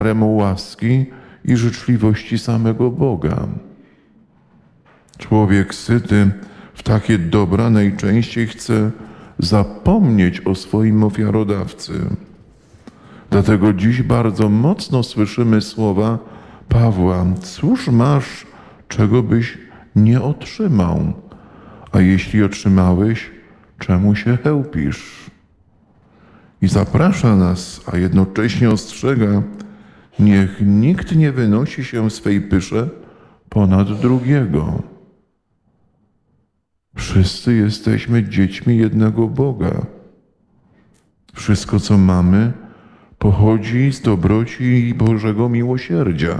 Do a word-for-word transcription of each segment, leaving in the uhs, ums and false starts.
darem łaski i życzliwości samego Boga. Człowiek syty w takie dobra najczęściej chce zapomnieć o swoim ofiarodawcy. Dlatego dziś bardzo mocno słyszymy słowa Pawła: cóż masz, czego byś nie otrzymał? A jeśli otrzymałeś, czemu się chełpisz? I zaprasza nas, a jednocześnie ostrzega: niech nikt nie wynosi się w swej pysze ponad drugiego. Wszyscy jesteśmy dziećmi jednego Boga. Wszystko, co mamy, pochodzi z dobroci i Bożego miłosierdzia.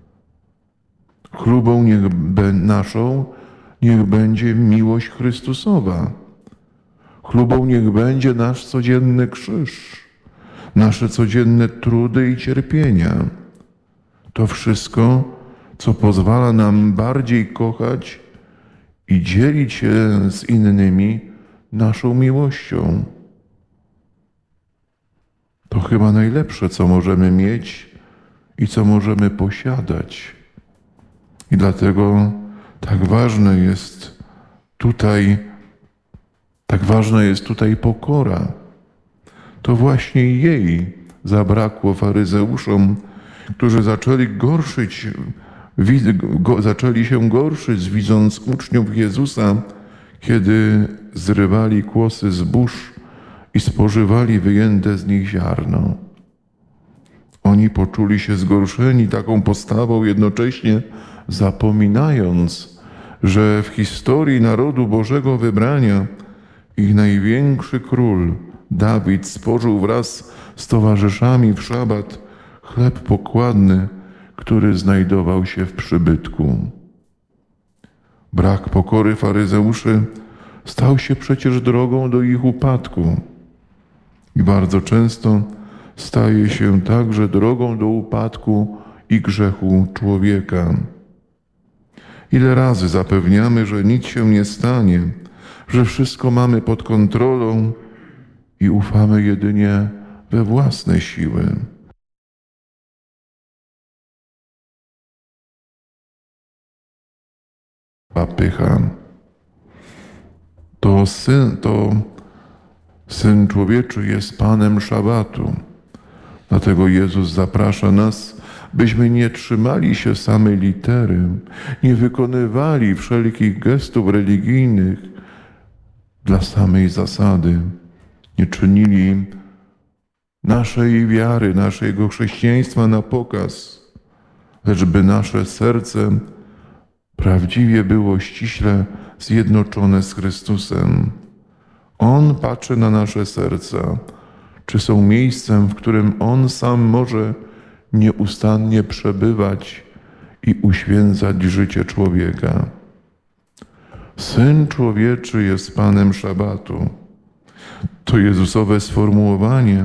Chlubą niech be, naszą niech będzie miłość Chrystusowa. Chlubą niech będzie nasz codzienny krzyż, nasze codzienne trudy i cierpienia. To wszystko, co pozwala nam bardziej kochać i dzielić się z innymi naszą miłością. To chyba najlepsze, co możemy mieć i co możemy posiadać. I dlatego tak ważne jest tutaj, tak ważna jest tutaj pokora. To właśnie jej zabrakło faryzeuszom, którzy zaczęli gorszyć, go, zaczęli się gorszyć, widząc uczniów Jezusa, kiedy zrywali kłosy zbóż i spożywali wyjęte z nich ziarno. Oni poczuli się zgorszeni taką postawą, jednocześnie zapominając, że w historii narodu Bożego wybrania ich największy król, Dawid, spożył wraz z towarzyszami w szabat chleb pokładny, który znajdował się w przybytku. Brak pokory faryzeuszy stał się przecież drogą do ich upadku i bardzo często staje się także drogą do upadku i grzechu człowieka. Ile razy zapewniamy, że nic się nie stanie, że wszystko mamy pod kontrolą i ufamy jedynie we własne siły. A pycha. To syn, to Syn Człowieczy jest Panem szabatu. Dlatego Jezus zaprasza nas, byśmy nie trzymali się samej litery, nie wykonywali wszelkich gestów religijnych dla samej zasady, nie czynili naszej wiary, naszego chrześcijaństwa na pokaz, lecz by nasze serce prawdziwie było ściśle zjednoczone z Chrystusem. On patrzy na nasze serca, czy są miejscem, w którym On sam może nieustannie przebywać i uświęcać życie człowieka. Syn Człowieczy jest Panem szabatu. To Jezusowe sformułowanie,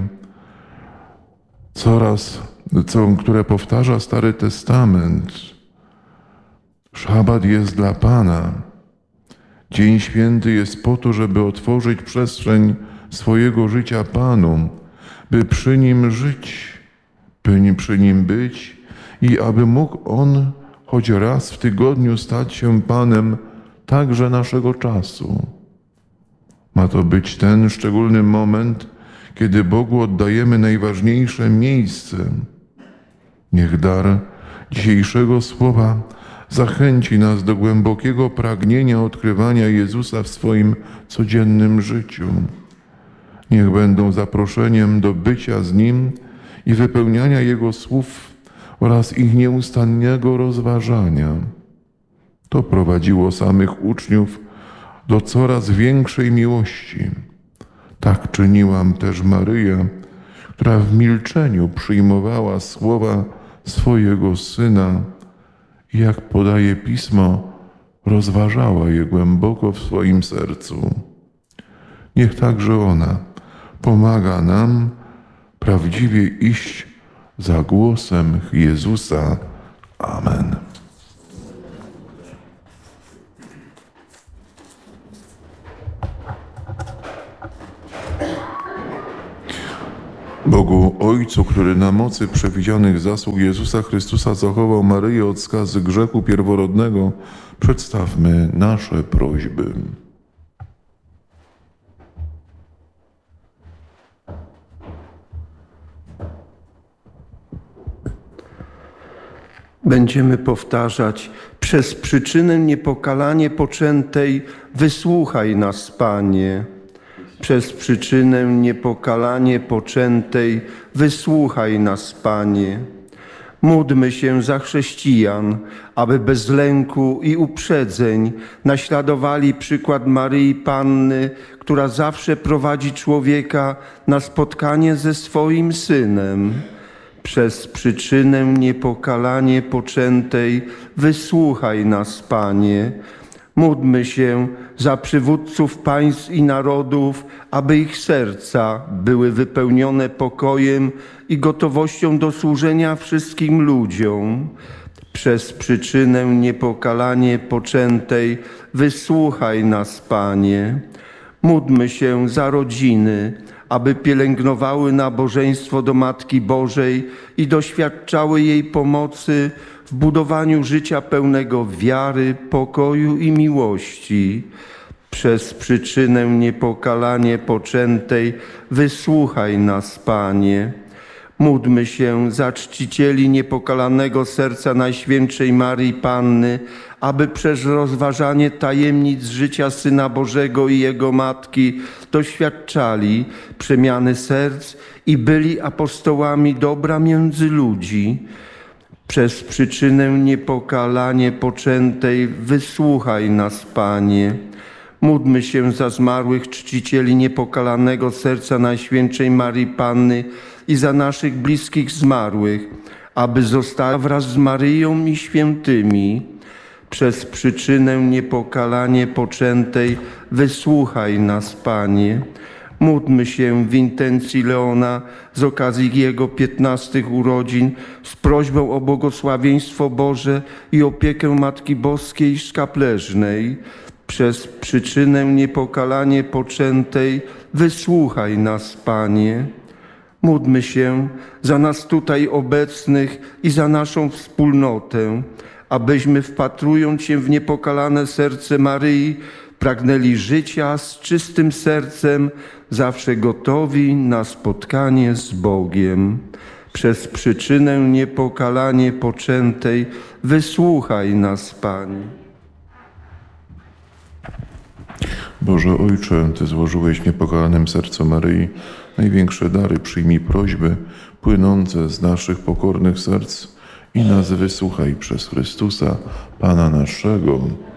coraz, co, które powtarza Stary Testament. Szabat jest dla Pana. Dzień święty jest po to, żeby otworzyć przestrzeń swojego życia Panu, by przy Nim żyć, by przy Nim być i aby mógł On choć raz w tygodniu stać się Panem także naszego czasu. Ma to być ten szczególny moment, kiedy Bogu oddajemy najważniejsze miejsce. Niech dar dzisiejszego słowa zachęci nas do głębokiego pragnienia odkrywania Jezusa w swoim codziennym życiu. Niech będą zaproszeniem do bycia z Nim i wypełniania Jego słów oraz ich nieustannego rozważania. To prowadziło samych uczniów do coraz większej miłości. Tak czyniłam też Maryja, która w milczeniu przyjmowała słowa swojego Syna i jak podaje Pismo, rozważała je głęboko w swoim sercu. Niech także ona pomaga nam prawdziwie iść za głosem Jezusa. Amen. Bogu Ojcu Ojcu, który na mocy przewidzianych zasług Jezusa Chrystusa zachował Maryję od skazy grzechu pierworodnego, przedstawmy nasze prośby. Będziemy powtarzać: przez przyczynę niepokalanie poczętej wysłuchaj nas, Panie. Przez przyczynę niepokalanie poczętej wysłuchaj nas, Panie. Módlmy się za chrześcijan, aby bez lęku i uprzedzeń naśladowali przykład Maryi Panny, która zawsze prowadzi człowieka na spotkanie ze swoim Synem. Przez przyczynę niepokalanie poczętej wysłuchaj nas, Panie. Módlmy się za przywódców państw i narodów, aby ich serca były wypełnione pokojem i gotowością do służenia wszystkim ludziom. Przez przyczynę niepokalanie poczętej wysłuchaj nas, Panie. Módlmy się za rodziny, aby pielęgnowały nabożeństwo do Matki Bożej i doświadczały jej pomocy w budowaniu życia pełnego wiary, pokoju i miłości. Przez przyczynę niepokalanie poczętej wysłuchaj nas, Panie. Módlmy się za czcicieli niepokalanego serca Najświętszej Maryi Panny, aby przez rozważanie tajemnic życia Syna Bożego i Jego Matki doświadczali przemiany serc i byli apostołami dobra między ludzi. Przez przyczynę niepokalanie poczętej wysłuchaj nas, Panie. Módlmy się za zmarłych czcicieli niepokalanego serca Najświętszej Maryi Panny i za naszych bliskich zmarłych, aby zostali wraz z Maryją i świętymi. Przez przyczynę niepokalanie poczętej wysłuchaj nas, Panie. Módlmy się w intencji Leona z okazji jego piętnastych urodzin z prośbą o błogosławieństwo Boże i opiekę Matki Boskiej Szkapleżnej. Przez przyczynę niepokalanie poczętej wysłuchaj nas, Panie. Módlmy się za nas tutaj obecnych i za naszą wspólnotę, abyśmy wpatrując się w niepokalane serce Maryi, pragnęli życia z czystym sercem, zawsze gotowi na spotkanie z Bogiem. Przez przyczynę niepokalanie poczętej wysłuchaj nas, Panie. Boże Ojcze, Ty złożyłeś w niepokalanym sercu Maryi największe dary. Przyjmij prośby płynące z naszych pokornych serc i nas wysłuchaj przez Chrystusa, Pana naszego.